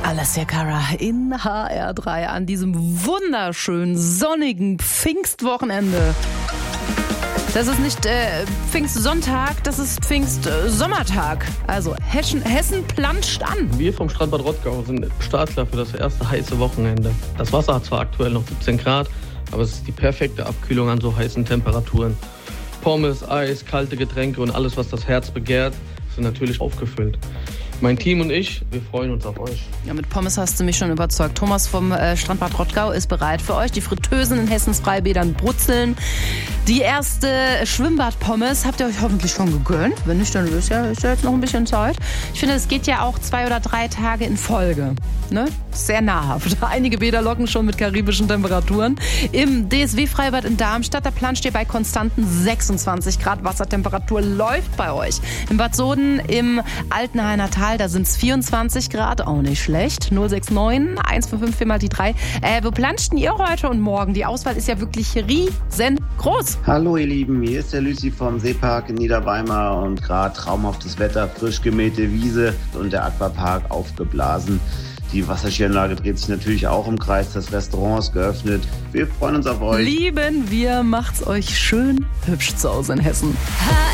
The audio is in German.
Alessia Cara in HR3 an diesem wunderschönen, sonnigen Pfingstwochenende. Das ist nicht Pfingstsonntag, das ist Pfingstsommertag. Also Hessen planscht an. Wir vom Strand Bad Rottgau sind startklar für das erste heiße Wochenende. Das Wasser hat zwar aktuell noch 17 Grad, aber es ist die perfekte Abkühlung an so heißen Temperaturen. Pommes, Eis, kalte Getränke und alles, was das Herz begehrt, sind natürlich aufgefüllt. Mein Team und ich, wir freuen uns auf euch. Ja, mit Pommes hast du mich schon überzeugt. Thomas vom Strand Bad Rottgau ist bereit für euch. Die Fritteusen in Hessens Freibädern brutzeln. Die erste Schwimmbad-Pommes habt ihr euch hoffentlich schon gegönnt. Wenn nicht, dann ist ja jetzt noch ein bisschen Zeit. Ich finde, es geht ja auch 2 oder 3 Tage in Folge. Ne? Sehr nahrhaft. Einige Bäder locken schon mit karibischen Temperaturen. Im DSW-Freibad in Darmstadt, da planscht ihr bei konstanten 26 Grad. Wassertemperatur läuft bei euch. In Bad Soden im Altenhainer Tal, da sind es 24 Grad. Auch nicht schlecht. 069 155 4 mal die 3. Wo planschten ihr heute und morgen? Die Auswahl ist ja wirklich riesengroß. Hallo ihr Lieben, hier ist der Lucy vom Seepark in Niederweimar und gerade traumhaftes Wetter, frisch gemähte Wiese und der Aquapark aufgeblasen. Die Wasserskianlage dreht sich natürlich auch im Kreis, das Restaurant ist geöffnet. Wir freuen uns auf euch. Lieben wir, macht's euch schön hübsch zu Hause in Hessen.